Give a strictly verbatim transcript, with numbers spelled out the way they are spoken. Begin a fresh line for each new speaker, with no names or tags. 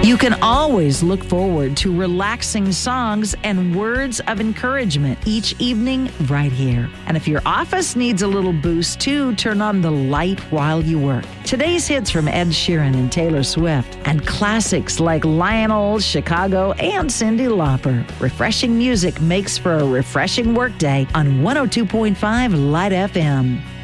You can always look forward to relaxing songs and words of encouragement each evening right here. And if your office needs a little boost too, turn on the light while you work. Today's hits from Ed Sheeran and Taylor Swift, and classics like Lionel, Chicago, and Cyndi Lauper. Refreshing music makes for a refreshing workday on one oh two point five Light F M.